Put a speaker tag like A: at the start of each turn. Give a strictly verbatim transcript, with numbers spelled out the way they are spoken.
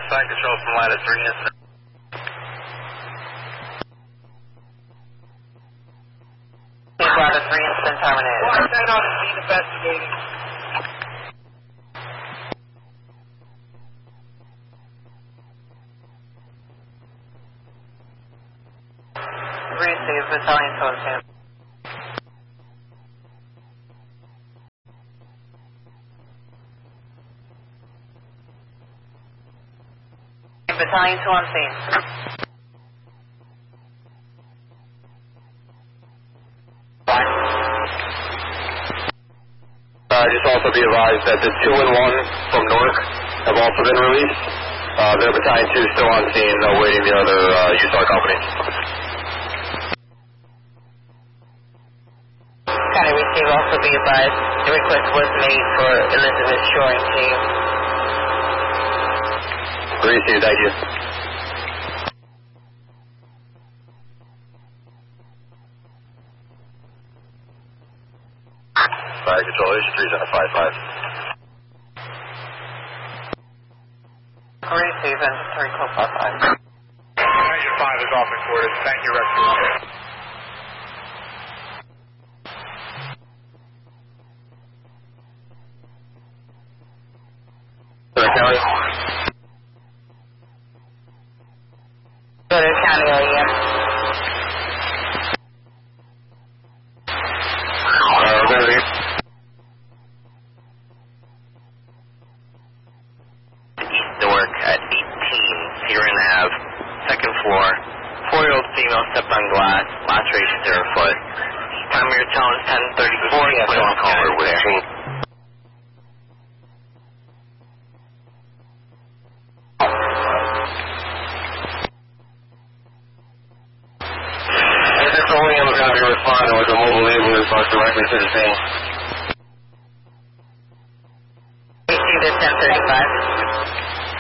A: Side control from ladder three incident.
B: Ladder three incident terminated.
A: Mark that on and be investigating.
B: Receive battalion to on scene. Battalion two on scene.
C: Uh, just also be advised that the two and one from Newark have also been released. Uh, their battalion two is still on scene, awaiting the other uh, U S A R company.
B: County receive, also be advised the request was made for Elizabeth Shoring team.
C: Receive, thank you. Fire control, Ocean three seven five five.
B: Receive, and three call five five.
A: Engine five is off in quarters. Thank you, rescue.
C: Southern County.
B: Southern County O E M.
C: Uh, we're going to
D: East Newark at eighteen, Searing Ave, second floor. Four-year-old female stepped on glass, laceration to her foot. Time of your tone is ten thirty-four.
C: Yes,
D: Put on caller with
C: there. Is this O E M going to be responding with a mobile ambulance bus directly to the scene?
B: Receive at ten thirty-five.